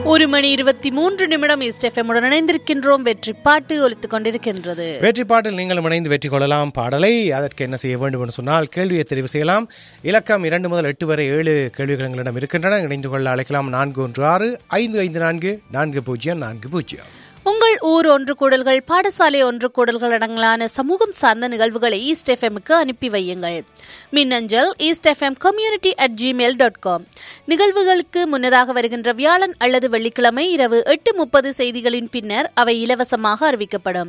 1:23 east FM உடன் இணைந்திருக்கின்றோம். வெற்றி பாட்டு ஒலித்துக் கொண்டிருக்கின்றது. வெற்றி பாட்டில் நீங்களும் இணைந்து வெற்றி கொள்ளலாம். பாடலை அதற்கு என்ன செய்ய வேண்டும் என்று சொன்னால் கேள்வியை தெரிவு செய்யலாம். இலக்கம் 2 முதல் 8 வரை 7 கேள்விகள் எங்களிடம் இருக்கின்றன. இணைந்து கொள்ள அழைக்கலாம். 4165540440. உங்கள் ஊர் ஒன்று கூடல்கள், பாடசாலை ஒன்று கூடல்கள் அடங்கலான சமூகம் சார்ந்த நிகழ்வுகளை ஈஸ்ட் எஃப்எம்க்கு அனுப்பி வையுங்கள். மின்னஞ்சல் eastfmcommunity@gmail.com. நிகழ்வுகளுக்கு முன்னதாக வருகின்ற வியாழன் அல்லது வெள்ளிக்கிழமை இரவு 8:30 செய்திகளின் பின்னர் அவை இலவசமாக அறிவிக்கப்படும்.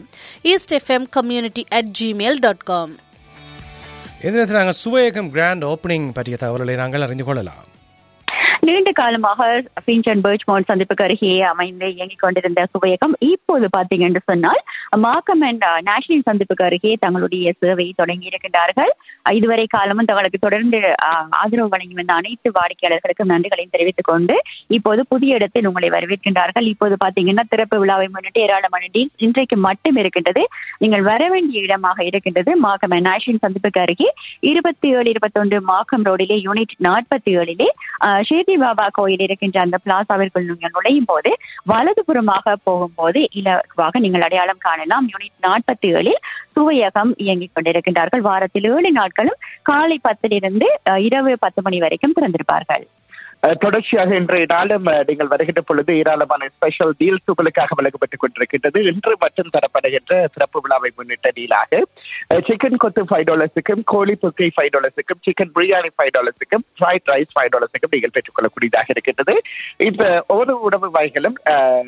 eastfmcommunity@gmail.com. எதிர்த்து நாங்கள் சுவையகம் கிராண்ட் ஓப்பனிங் பற்றிய தகவல்களை நாங்கள் அறிந்து கொள்ளலாம். நீண்ட காலமாக ஃபின்ச் அண்ட் பர்ச்மவுண்ட் சந்திப்புக்கு அருகே அமைந்து இயங்கிக் கொண்டிருந்த சுவையகம் இப்போது பாத்தீங்கன்னு சொன்னால் மார்க்கம் அண்ட் நேஷனல் சந்திப்புக்கு அருகே தங்களுடைய சேவையை தொடங்கி இருக்கின்றார்கள். இதுவரை காலமும் தங்களுக்கு தொடர்ந்து ஆதரவு வழங்கி வந்த அனைத்து வாடிக்கையாளர்களுக்கும் நன்றிகளையும் தெரிவித்துக் கொண்டு இப்போது புதிய இடத்தில் உங்களை வரவேற்கின்றார்கள். இப்போது பாத்தீங்கன்னா திறப்பு விழாவை முன்னிட்டு ஏராளமான டீல்ஸ் இன்றைக்கு மட்டும் இருக்கின்றது. நீங்கள் வர வேண்டிய இடமாக இருக்கின்றது மார்க்கம் அண்ட் நேஷனல் சந்திப்புக்கு அருகே 27-21 மார்க்கம் ரோடிலே யூனிட் 47 ஷேதி பாபா கோயில் இருக்கின்ற அந்த பிளாசாவிற்குள் நீங்கள் நுழையும் போது வலதுபுறமாக போகும்போது இலவாக நீங்கள் அடையாளம் காணலாம். யூனிட் 47 சுவையகம் இயங்கிக் கொண்டிருக்கின்றார்கள். வாரத்தில் 7 நாட்களும் காலை 10 இரவு 10 மணி வரைக்கும் திறந்திருப்பார்கள். தொடர்ச்சியாக இன்றைய நாளும் நீங்கள் வருகின்ற பொழுது ஏராளமான ஸ்பெஷல் டீல்ஸ் உங்களுக்காக வழங்கப்பட்டுக் கொண்டிருக்கின்றது. இன்று மட்டும் தரப்படுகின்ற சிறப்பு விழாவை முன்னிட்ட டீலாக சிக்கன் கொத்து $5, கோழி தொக்கை $5, சிக்கன் பிரியாணி $5, ஃப்ரைட் ரைஸ் $5 நீங்கள் பெற்றுக்கொள்ளக்கூடியதாக இருக்கின்றது. இந்த ஒரு உணவு வகைகளும்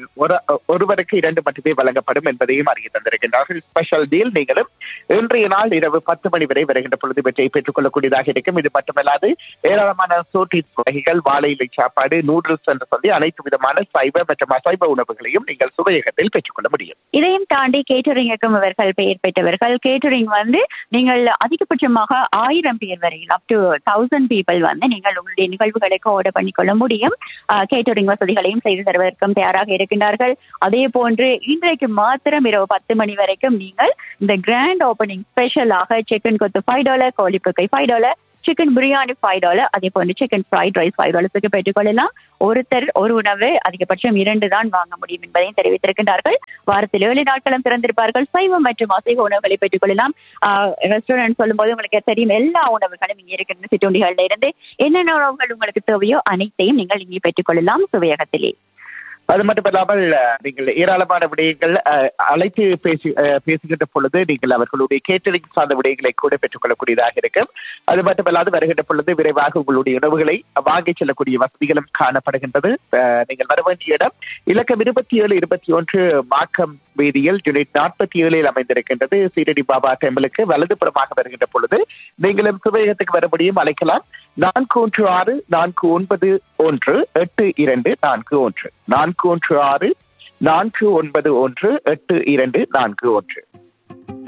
ஒருவருக்கு 2 மட்டுமே வழங்கப்படும் என்பதையும் அறிய தந்திருக்கின்றார்கள். ஸ்பெஷல் டீல் நீங்களும் இன்றைய நாள் இரவு 10 மணி வரை வருகின்ற பொழுது வெற்றியை பெற்றுக்கொள்ளக்கூடியதாக இருக்கும். இது மட்டுமல்லாது ஏராளமான சோட்டீஸ் வகைகள், வாழை இலை சாப்பாடு, நூடுல்ஸ் என்று சொல்லி அனைத்து விதமான சைவ மற்றும் அசைவ உணவுகளையும் நீங்கள் சுவையகத்தில் பெற்றுக்கொள்ள முடியும். இதையும் தாண்டி கேட்டரிங்குக்கும் இவர்கள் பெயர் பெற்றவர்கள். கேட்டரிங் நீங்கள் அதிகபட்சமாக 1000 பேர் வரையில் அப் டு 1000 பீப்பிள் நீங்கள் உங்களுடைய நிகழ்வுகளுக்கு ஆர்டர் பண்ணிக்கொள்ள முடியும். கேட்டரிங் வசதிகளையும் செய்து தருவதற்கும் தயாராக இருக்கின்றார்கள். அதே போன்று இன்றைக்கு மாத்திரம் இரவு 10 மணி வரைக்கும் நீங்கள் இந்த கிராண்ட் ஓபனிங் ஸ்பெஷலாக சிக்கன் கொத்து $5, கோழி தொக்கை $5, சிக்கன் பிரியாணி $5, அதே போன்று சிக்கன் ஃப்ரைட் ரைஸ் $5 பெற்றுக்கொள்ளலாம். ஒருத்தர் ஒரு உணவு அதிகபட்சம் 2 தான் வாங்க முடியும் என்பதையும் தெரிவித்திருக்கின்றார்கள். வாரத்தில் 7 நாட்களும் திறந்திருப்பார்கள். சைவம் மற்றும் அசைவ உணவுகளை பெற்றுக்கொள்ளலாம். ரெஸ்டாரண்ட் சொல்லும் போது உங்களுக்கு தெரியும் எல்லா உணவுகளும் இங்கே இருக்கின்ற சிற்றுண்டிகள்ல இருந்து என்னென்ன உணவுகள் உங்களுக்கு தேவையோ அனைத்தையும் நீங்கள் இங்கே பெற்றுக்கொள்ளலாம் சுவையகத்திலே. அது மட்டுமல்லாமல் நீங்கள் ஏராளமான விடயங்கள் அழைத்து பேசுகின்ற பொழுது நீங்கள் அவர்களுடைய கேட்டரிங் சார்ந்த விடயங்களை கூட பெற்றுக்கொள்ளக்கூடியதாக இருக்கும். அது மட்டுமல்லாது வருகின்ற பொழுது விரைவாக உங்களுடைய உணவுகளை வாங்கிச் செல்லக்கூடிய வசதிகளும் காணப்படுகின்றது. நீங்கள் வர வேண்டிய இடம் இலக்கம் 27-21 மார்க்கம் வீதியில் யூனிட் 47 அமைந்திருக்கின்றது. சீரடி பாபா டெம்பிளுக்கு வலதுபுறமாக வருகின்ற பொழுது நீங்களும் சுவையகத்துக்கு வர முடியும். அழைக்கலாம் 416-491-8241 416-491-8241.